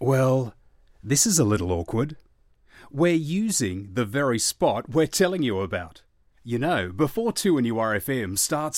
Well, this is a little awkward. We're using the very spot we're telling you about. You know, before 2NURFM starts